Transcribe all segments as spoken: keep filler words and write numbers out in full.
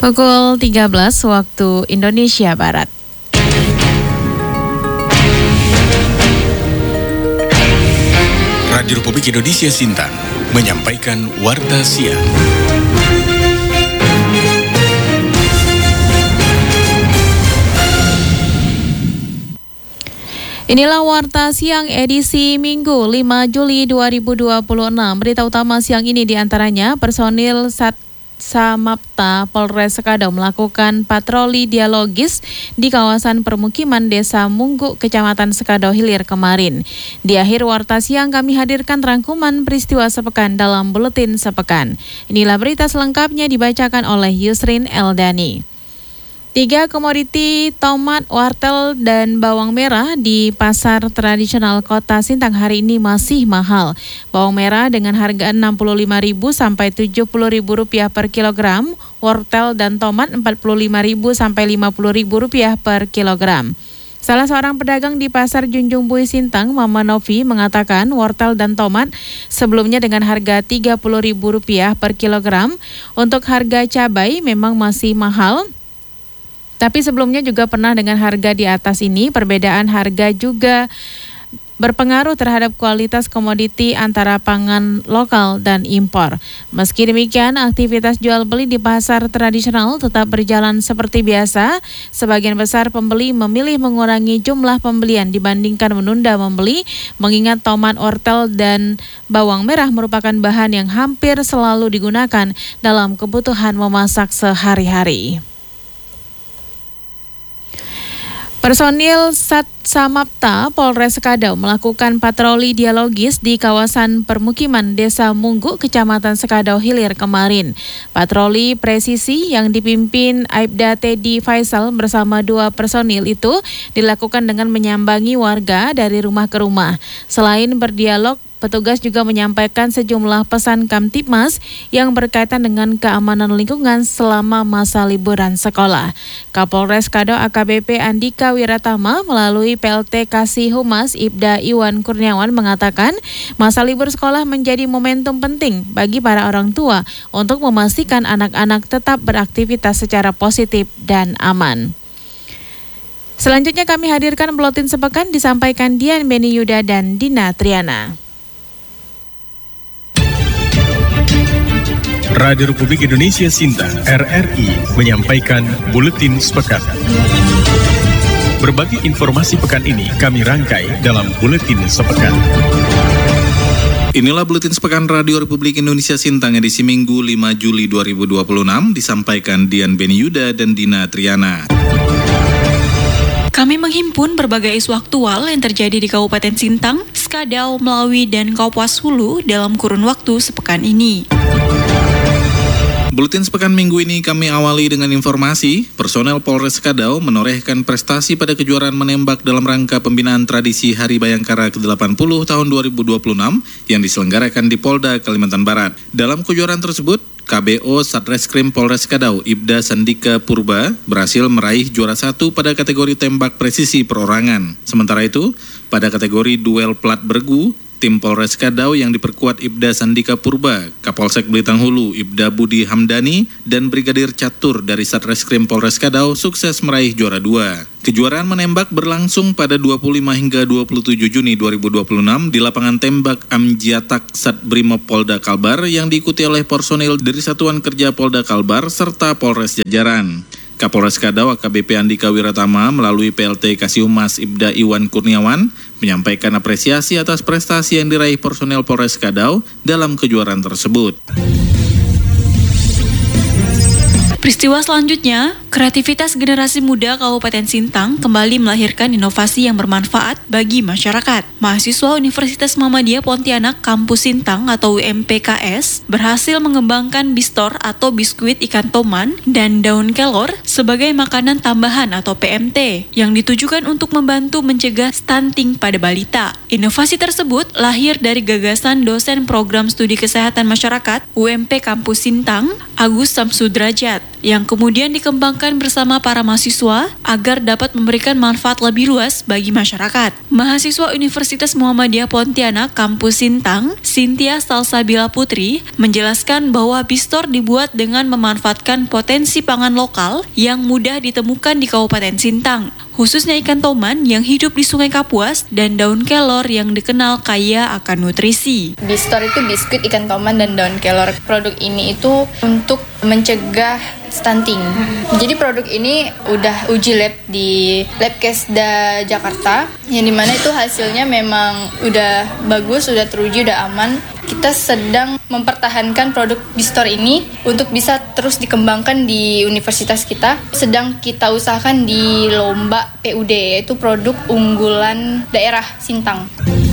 Pukul tiga belas waktu Indonesia Barat. Radio Republik Indonesia Sintang menyampaikan Warta Siang. Inilah Warta Siang edisi Minggu lima Juli dua ribu dua puluh enam. Berita utama siang ini diantaranya personil Sat Samapta Polres Sekadau melakukan patroli dialogis di kawasan permukiman Desa Munggu, Kecamatan Sekadau Hilir kemarin. Di akhir Warta Siang kami hadirkan rangkuman peristiwa sepekan dalam Buletin Sepekan. Inilah berita selengkapnya dibacakan oleh Yusrin Eldani. Tiga komoditi tomat, wortel, dan bawang merah di pasar tradisional Kota Sintang hari ini masih mahal. Bawang merah dengan harga enam puluh lima ribu sampai tujuh puluh ribu rupiah per kilogram, wortel dan tomat empat puluh lima ribu sampai lima puluh ribu rupiah per kilogram. Salah seorang pedagang di Pasar Junjung Bui Sintang, Mama Novi, mengatakan wortel dan tomat sebelumnya dengan harga tiga puluh ribu rupiah per kilogram. Untuk harga cabai memang masih mahal, tapi sebelumnya juga pernah dengan harga di atas ini. Perbedaan harga juga berpengaruh terhadap kualitas komoditi antara pangan lokal dan impor. Meski demikian, aktivitas jual beli di pasar tradisional tetap berjalan seperti biasa. Sebagian besar pembeli memilih mengurangi jumlah pembelian dibandingkan menunda membeli, mengingat tomat, wortel, dan bawang merah merupakan bahan yang hampir selalu digunakan dalam kebutuhan memasak sehari-hari. Personil Sat Samapta Polres Sekadau melakukan patroli dialogis di kawasan permukiman Desa Munggu, Kecamatan Sekadau Hilir kemarin. Patroli presisi yang dipimpin Aibda Teddy Faisal bersama dua personil itu dilakukan dengan menyambangi warga dari rumah ke rumah. Selain berdialog, petugas juga menyampaikan sejumlah pesan Kamtibmas yang berkaitan dengan keamanan lingkungan selama masa liburan sekolah. Kapolres Sekadau A K B P Andika Wiratama melalui P L T Kasih Humas Ibda Iwan Kurniawan mengatakan masa libur sekolah menjadi momentum penting bagi para orang tua untuk memastikan anak-anak tetap beraktivitas secara positif dan aman. Selanjutnya kami hadirkan Buletin Sepekan disampaikan Dian Beni Yuda dan Dina Triana. Radio Republik Indonesia Sintang R R I menyampaikan Buletin Sepekan. Berbagai informasi pekan ini kami rangkai dalam Buletin Sepekan. Inilah Buletin Sepekan Radio Republik Indonesia Sintang edisi Minggu lima Juli dua ribu dua puluh enam disampaikan Dian Beni Yuda dan Dina Triana. Kami menghimpun berbagai isu aktual yang terjadi di Kabupaten Sintang, Sekadau, Melawi, dan Kapuas Hulu dalam kurun waktu sepekan ini. Buletin Sepekan minggu ini kami awali dengan informasi, personel Polres Sekadau menorehkan prestasi pada kejuaraan menembak dalam rangka pembinaan tradisi Hari Bayangkara ke delapan puluh tahun dua ribu dua puluh enam yang diselenggarakan di Polda Kalimantan Barat. Dalam kejuaraan tersebut, K B O Satreskrim Polres Sekadau Ibda Sandika Purba berhasil meraih juara satu pada kategori tembak presisi perorangan. Sementara itu, pada kategori duel plat bergu, tim Polres Sekadau yang diperkuat Ibda Sandika Purba, Kapolsek Belitung Hulu Ibda Budi Hamdani, dan Brigadir Catur dari Satreskrim Polres Sekadau sukses meraih juara dua. Kejuaraan menembak berlangsung pada dua puluh lima hingga dua puluh tujuh Juni dua ribu dua puluh enam di lapangan tembak Amjiatak Sat Brimob Polda Kalbar yang diikuti oleh personil dari Satuan Kerja Polda Kalbar serta Polres jajaran. Kapolres Sekadau A K B P Andika Wiratama melalui P L T Kasih Humas Ibda Iwan Kurniawan menyampaikan apresiasi atas prestasi yang diraih personel Polres Sekadau dalam kejuaraan tersebut. Peristiwa selanjutnya, kreativitas generasi muda Kabupaten Sintang kembali melahirkan inovasi yang bermanfaat bagi masyarakat. Mahasiswa Universitas Muhammadiyah Pontianak Kampus Sintang atau U M P K S berhasil mengembangkan bistor atau biskuit ikan toman dan daun kelor sebagai makanan tambahan atau P M T yang ditujukan untuk membantu mencegah stunting pada balita. Inovasi tersebut lahir dari gagasan dosen program studi kesehatan masyarakat U M P Kampus Sintang, Agus Samsudrajat, yang kemudian dikembangkan bersama para mahasiswa agar dapat memberikan manfaat lebih luas bagi masyarakat. Mahasiswa Universitas Muhammadiyah Pontianak Kampus Sintang, Cynthia Salsabila Putri, menjelaskan bahwa Bistor dibuat dengan memanfaatkan potensi pangan lokal yang mudah ditemukan di Kabupaten Sintang, khususnya ikan toman yang hidup di Sungai Kapuas dan daun kelor yang dikenal kaya akan nutrisi. Bistor itu biskuit ikan toman dan daun kelor. Produk ini itu untuk mencegah stunting. Jadi produk ini udah uji lab di Labkesda Jakarta, yang dimana itu hasilnya memang udah bagus, udah teruji, udah aman. Kita sedang mempertahankan produk Bistor ini untuk bisa terus dikembangkan di universitas kita. Sedang kita usahakan di lomba P U D, yaitu produk unggulan daerah Sintang.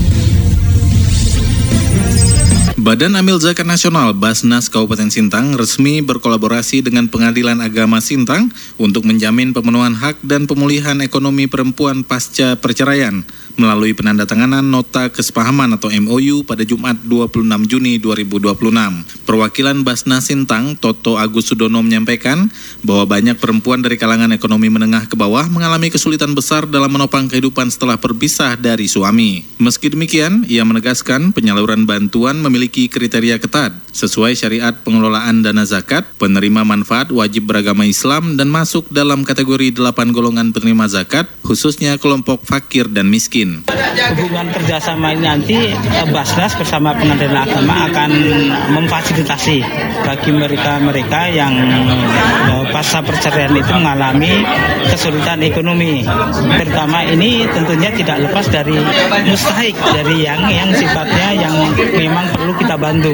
Badan Amil Zakat Nasional Basnas Kabupaten Sintang resmi berkolaborasi dengan Pengadilan Agama Sintang untuk menjamin pemenuhan hak dan pemulihan ekonomi perempuan pasca perceraian melalui penandatanganan Nota Kesepahaman atau M O U pada Jumat dua puluh enam Juni dua ribu dua puluh enam. Perwakilan Basnas Sintang, Toto Agus Sudono, menyampaikan bahwa banyak perempuan dari kalangan ekonomi menengah ke bawah mengalami kesulitan besar dalam menopang kehidupan setelah berpisah dari suami. Meski demikian, ia menegaskan penyaluran bantuan memiliki kriteria ketat sesuai syariat pengelolaan dana zakat, penerima manfaat wajib beragama Islam dan masuk dalam kategori delapan golongan penerima zakat, khususnya kelompok fakir dan miskin. Hubungan kerjasama ini nanti Basnas bersama Pengadilan Agama akan memfasilitasi bagi mereka-mereka yang pasca perceraian itu mengalami kesulitan ekonomi. Pertama ini tentunya tidak lepas dari mustahik, dari yang yang sifatnya yang memang perlu kita bantu.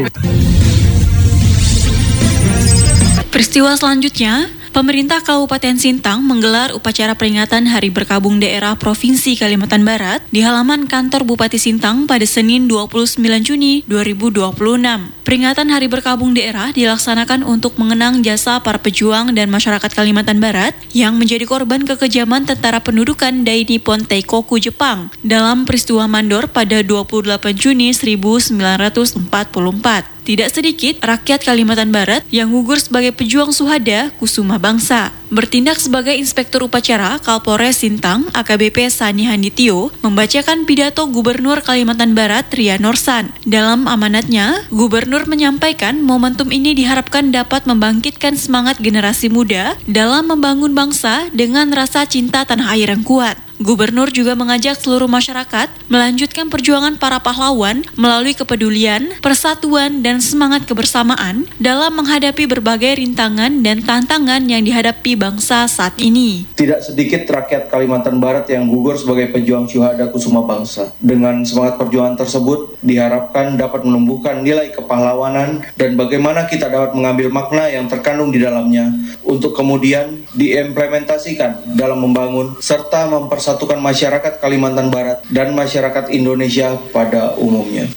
Peristiwa selanjutnya, pemerintah Kabupaten Sintang menggelar upacara peringatan Hari Berkabung Daerah Provinsi Kalimantan Barat di halaman kantor Bupati Sintang pada Senin dua puluh sembilan Juni dua ribu dua puluh enam. Peringatan Hari Berkabung Daerah dilaksanakan untuk mengenang jasa para pejuang dan masyarakat Kalimantan Barat yang menjadi korban kekejaman tentara pendudukan Dainippon Teikoku Jepang dalam peristiwa Mandor pada dua puluh delapan Juni seribu sembilan ratus empat puluh empat. Tidak sedikit rakyat Kalimantan Barat yang gugur sebagai pejuang Suhada Kusuma Bangsa. Bertindak sebagai Inspektur Upacara, Kapolres Sintang A K B P Sani Handitio membacakan pidato Gubernur Kalimantan Barat Ria Norsan. Dalam amanatnya, Gubernur menyampaikan momentum ini diharapkan dapat membangkitkan semangat generasi muda dalam membangun bangsa dengan rasa cinta tanah air yang kuat. Gubernur juga mengajak seluruh masyarakat melanjutkan perjuangan para pahlawan melalui kepedulian, persatuan, dan semangat kebersamaan dalam menghadapi berbagai rintangan dan tantangan yang dihadapi bangsa saat ini. Tidak sedikit rakyat Kalimantan Barat yang gugur sebagai pejuang Syuhada Kusuma Bangsa. Dengan semangat perjuangan tersebut, diharapkan dapat menumbuhkan nilai kepahlawanan dan bagaimana kita dapat mengambil makna yang terkandung di dalamnya untuk kemudian diimplementasikan dalam membangun serta mempersatukan satukan masyarakat Kalimantan Barat dan masyarakat Indonesia pada umumnya.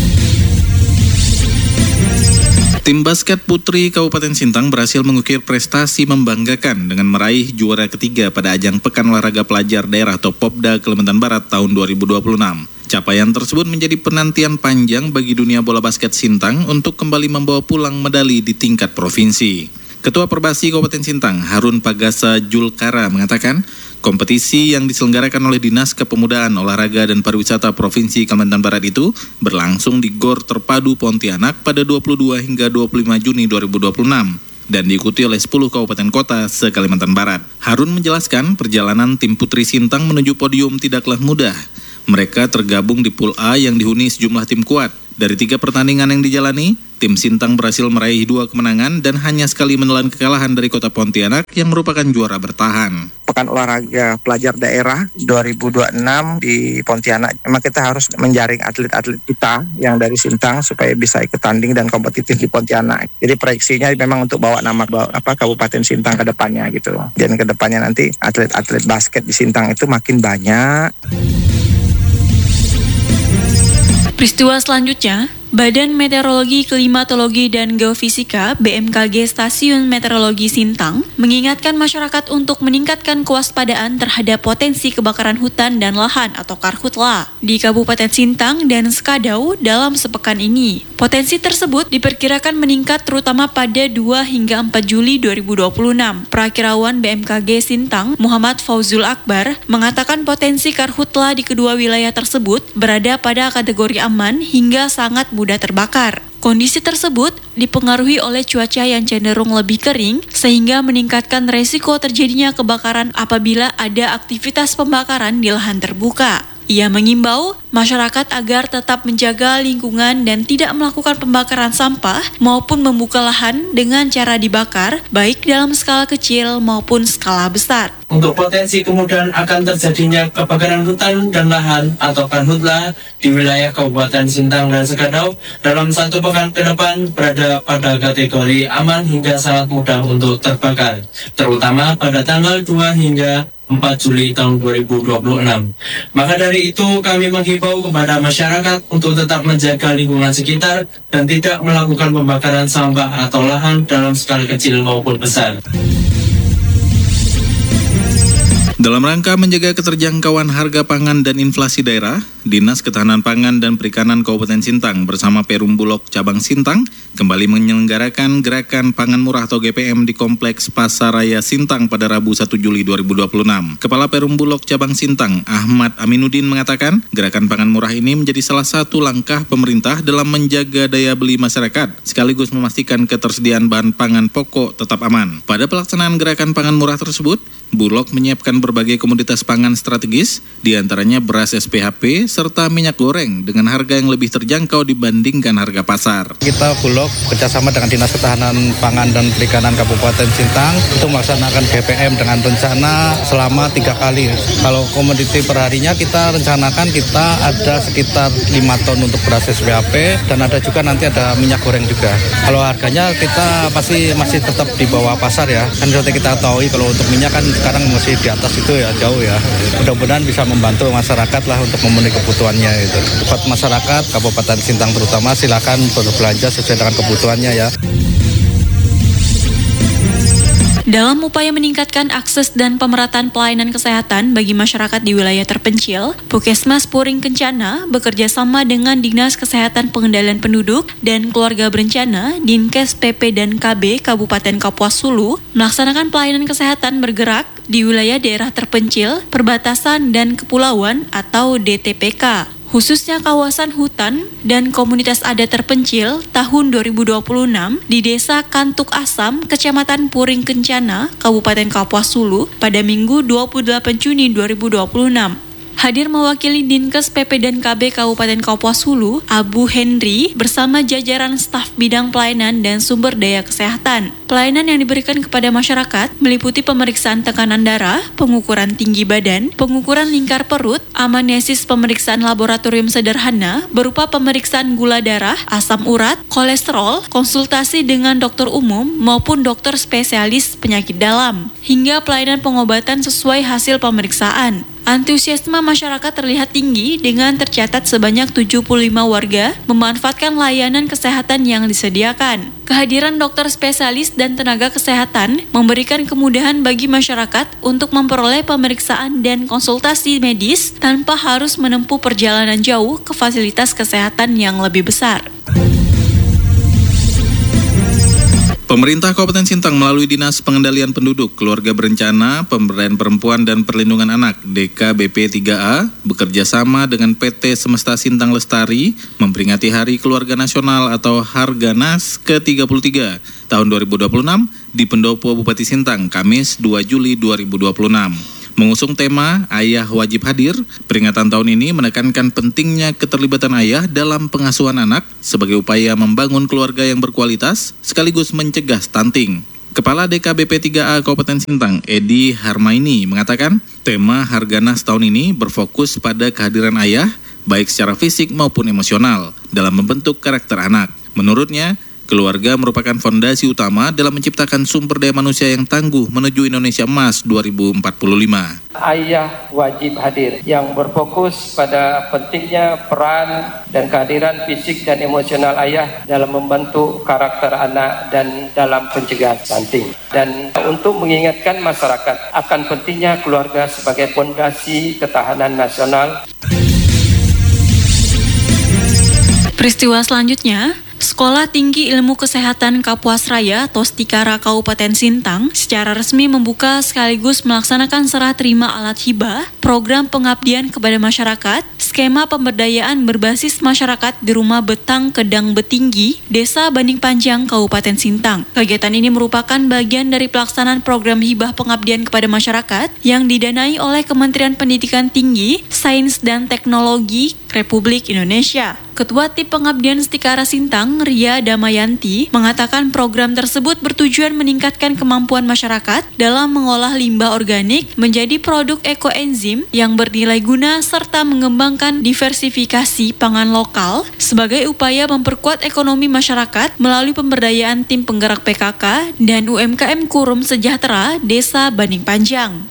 Tim basket putri Kabupaten Sintang berhasil mengukir prestasi membanggakan dengan meraih juara ketiga pada ajang Pekan Olahraga Pelajar Daerah atau Popda Kalimantan Barat tahun dua ribu dua puluh enam. Capaian tersebut menjadi penantian panjang bagi dunia bola basket Sintang untuk kembali membawa pulang medali di tingkat provinsi. Ketua Perbasi Kabupaten Sintang, Harun Pagasa Julkara, mengatakan kompetisi yang diselenggarakan oleh Dinas Kepemudaan, Olahraga, dan Pariwisata Provinsi Kalimantan Barat itu berlangsung di Gor Terpadu Pontianak pada dua puluh dua hingga dua puluh lima Juni dua ribu dua puluh enam dan diikuti oleh sepuluh kabupaten kota se-Kalimantan Barat. Harun menjelaskan perjalanan tim Putri Sintang menuju podium tidaklah mudah. Mereka tergabung di Pool A yang dihuni sejumlah tim kuat. Dari tiga pertandingan yang dijalani, tim Sintang berhasil meraih dua kemenangan dan hanya sekali menelan kekalahan dari kota Pontianak yang merupakan juara bertahan. Pekan Olahraga Pelajar Daerah dua ribu dua puluh enam di Pontianak. Memang kita harus menjaring atlet-atlet kita yang dari Sintang supaya bisa ikut tanding dan kompetitif di Pontianak. Jadi proyeksinya memang untuk bawa nama bawa, apa Kabupaten Sintang ke depannya gitu. Dan ke depannya nanti atlet-atlet basket di Sintang itu makin banyak. Peristiwa selanjutnya, Badan Meteorologi, Klimatologi, dan Geofisika B M K G Stasiun Meteorologi Sintang mengingatkan masyarakat untuk meningkatkan kewaspadaan terhadap potensi kebakaran hutan dan lahan atau karhutla di Kabupaten Sintang dan Sekadau dalam sepekan ini. Potensi tersebut diperkirakan meningkat terutama pada dua hingga empat Juli dua ribu dua puluh enam. Prakirawan B M K G Sintang, Muhammad Fauzul Akbar, mengatakan potensi karhutla di kedua wilayah tersebut berada pada kategori aman hingga sangat mudah terbakar. Kondisi tersebut dipengaruhi oleh cuaca yang cenderung lebih kering sehingga meningkatkan resiko terjadinya kebakaran apabila ada aktivitas pembakaran di lahan terbuka. Ia mengimbau masyarakat agar tetap menjaga lingkungan dan tidak melakukan pembakaran sampah maupun membuka lahan dengan cara dibakar, baik dalam skala kecil maupun skala besar. Untuk potensi kemudian akan terjadinya kebakaran hutan dan lahan atau karhutla di wilayah Kabupaten Sintang dan Sekadau dalam satu pekan ke depan berada pada kategori aman hingga sangat mudah untuk terbakar, terutama pada tanggal dua hingga empat Juli tahun dua ribu dua puluh enam. Maka dari itu kami menghimbau kepada masyarakat untuk tetap menjaga lingkungan sekitar dan tidak melakukan pembakaran sampah atau lahan dalam skala kecil maupun besar. Dalam rangka menjaga keterjangkauan harga pangan dan inflasi daerah, Dinas Ketahanan Pangan dan Perikanan Kabupaten Sintang bersama Perum Bulog Cabang Sintang kembali menyelenggarakan Gerakan Pangan Murah atau G P M di Kompleks Pasar Raya Sintang pada Rabu satu Juli dua ribu dua puluh enam. Kepala Perum Bulog Cabang Sintang, Ahmad Aminuddin mengatakan, Gerakan Pangan Murah ini menjadi salah satu langkah pemerintah dalam menjaga daya beli masyarakat, sekaligus memastikan ketersediaan bahan pangan pokok tetap aman. Pada pelaksanaan Gerakan Pangan Murah tersebut, Bulog menyiapkan berbagai komoditas pangan strategis, diantaranya beras S P H P, serta minyak goreng dengan harga yang lebih terjangkau dibandingkan harga pasar. Kita Bulog bekerjasama dengan Dinas Ketahanan Pangan dan Perikanan Kabupaten Sintang untuk melaksanakan G P M dengan rencana selama tiga kali. Kalau komoditi perharinya kita rencanakan kita ada sekitar lima ton untuk beras S P H P dan ada juga nanti ada minyak goreng juga. Kalau harganya kita pasti masih tetap di bawah pasar ya. Kan seperti kita tahu kalau untuk minyak kan sekarang masih di atas itu ya, jauh ya. Mudah-mudahan bisa membantu masyarakat lah untuk memenuhi kebutuhannya itu. Buat masyarakat Kabupaten Sintang terutama silakan berbelanja sesuai dengan kebutuhannya ya. Dalam upaya meningkatkan akses dan pemerataan pelayanan kesehatan bagi masyarakat di wilayah terpencil, Puskesmas Puring Kencana bekerja sama dengan Dinas Kesehatan Pengendalian Penduduk dan Keluarga Berencana, Dinkes P P dan K B Kabupaten Kapuas Hulu, melaksanakan pelayanan kesehatan bergerak di wilayah daerah terpencil, perbatasan, dan kepulauan atau D T P K. Khususnya kawasan hutan dan komunitas adat terpencil tahun dua ribu dua puluh enam di Desa Kantuk Asam, Kecamatan Puring Kencana, Kabupaten Kapuas Hulu pada Minggu dua puluh delapan Juni dua ribu dua puluh enam. Hadir mewakili Dinkes P P dan K B Kabupaten Kapuas Hulu, Abu Henry bersama jajaran staf bidang pelayanan dan sumber daya kesehatan. Pelayanan yang diberikan kepada masyarakat meliputi pemeriksaan tekanan darah, pengukuran tinggi badan, pengukuran lingkar perut, amnesis pemeriksaan laboratorium sederhana berupa pemeriksaan gula darah, asam urat, kolesterol, konsultasi dengan dokter umum maupun dokter spesialis penyakit dalam, hingga pelayanan pengobatan sesuai hasil pemeriksaan. Antusiasme masyarakat terlihat tinggi dengan tercatat sebanyak tujuh puluh lima warga memanfaatkan layanan kesehatan yang disediakan. Kehadiran dokter spesialis dan tenaga kesehatan memberikan kemudahan bagi masyarakat untuk memperoleh pemeriksaan dan konsultasi medis tanpa harus menempuh perjalanan jauh ke fasilitas kesehatan yang lebih besar. Pemerintah Kabupaten Sintang melalui Dinas Pengendalian Penduduk, Keluarga Berencana, Pemberdayaan Perempuan dan Perlindungan Anak D K B P tiga A bekerja sama dengan P T Semesta Sintang Lestari memperingati Hari Keluarga Nasional atau Harganas ke tiga puluh tiga tahun dua ribu dua puluh enam di Pendopo Bupati Sintang, Kamis dua Juli dua ribu dua puluh enam. Mengusung tema Ayah Wajib Hadir, peringatan tahun ini menekankan pentingnya keterlibatan ayah dalam pengasuhan anak sebagai upaya membangun keluarga yang berkualitas sekaligus mencegah stunting. Kepala D K B P tiga A Kabupaten Sintang, Edi Harmaini, mengatakan tema Harganas tahun ini berfokus pada kehadiran ayah, baik secara fisik maupun emosional, dalam membentuk karakter anak. Menurutnya, Keluarga merupakan fondasi utama dalam menciptakan sumber daya manusia yang tangguh menuju Indonesia Emas dua ribu empat puluh lima. Ayah wajib hadir yang berfokus pada pentingnya peran dan kehadiran fisik dan emosional ayah dalam membentuk karakter anak dan dalam pencegahan stunting. Dan untuk mengingatkan masyarakat akan pentingnya keluarga sebagai fondasi ketahanan nasional. Peristiwa selanjutnya, Sekolah Tinggi Ilmu Kesehatan Kapuas Raya Tostikara Kabupaten Sintang secara resmi membuka sekaligus melaksanakan serah terima alat hibah, program pengabdian kepada masyarakat, skema pemberdayaan berbasis masyarakat di Rumah Betang Kedang Betinggi, Desa Baning Panjang, Kabupaten Sintang. Kegiatan ini merupakan bagian dari pelaksanaan program hibah pengabdian kepada masyarakat yang didanai oleh Kementerian Pendidikan Tinggi, Sains dan Teknologi Republik Indonesia. Ketua Tim Pengabdian Stikara Sintang, Ria Damayanti, mengatakan program tersebut bertujuan meningkatkan kemampuan masyarakat dalam mengolah limbah organik menjadi produk ekoenzim yang bernilai guna serta mengembangkan diversifikasi pangan lokal sebagai upaya memperkuat ekonomi masyarakat melalui pemberdayaan tim penggerak P K K dan U M K M Kurum Sejahtera Desa Baning Panjang.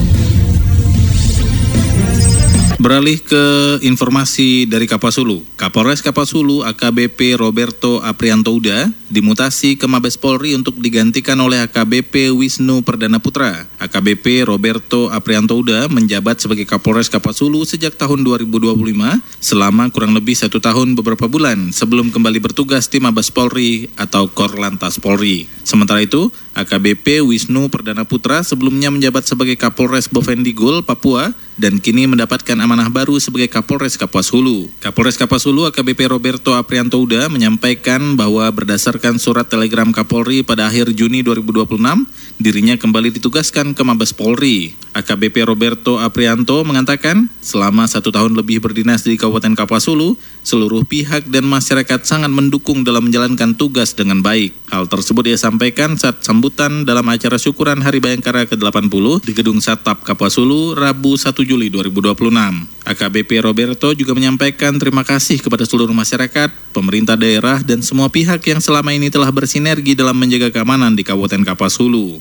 Beralih ke informasi dari Kapuas Hulu. Kapolres Kapuas Hulu A K B P Roberto Aprianto Uda dimutasi ke Mabes Polri untuk digantikan oleh A K B P Wisnu Perdana Putra. A K B P Roberto Aprianto Uda menjabat sebagai Kapolres Kapuas Hulu sejak tahun dua ribu dua puluh lima selama kurang lebih satu tahun beberapa bulan sebelum kembali bertugas di Mabes Polri atau Korlantas Polri. Sementara itu, A K B P Wisnu Perdana Putra sebelumnya menjabat sebagai Kapolres Bovendigul, Papua, dan kini mendapatkan amanah baru sebagai Kapolres Kapuas Hulu. Kapolres Kapuas Hulu A K B P Roberto Aprianto Uda menyampaikan bahwa berdasarkan surat telegram Kapolri pada akhir Juni dua ribu dua puluh enam, dirinya kembali ditugaskan ke Mabes Polri. A K B P Roberto Aprianto mengatakan, selama satu tahun lebih berdinas di Kabupaten Kapuas Hulu, seluruh pihak dan masyarakat sangat mendukung dalam menjalankan tugas dengan baik. Hal tersebut ia sampaikan saat sambutan dalam acara syukuran Hari Bayangkara ke delapan puluh di Gedung Satap Kapuas Hulu, Rabu satu Juli dua ribu dua puluh enam. A K B P Roberto juga menyampaikan terima kasih kepada seluruh masyarakat, pemerintah daerah, dan semua pihak yang selama ini telah bersinergi dalam menjaga keamanan di Kabupaten Kapuas Hulu.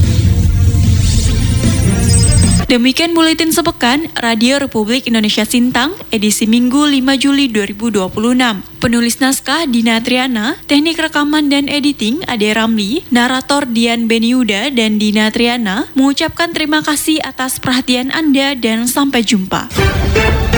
Demikian buletin sepekan Radio Republik Indonesia Sintang, edisi Minggu lima Juli dua ribu dua puluh enam. Penulis naskah Dina Triana, teknik rekaman dan editing Ade Ramli, narator Dian Beniuda dan Dina Triana mengucapkan terima kasih atas perhatian Anda dan sampai jumpa.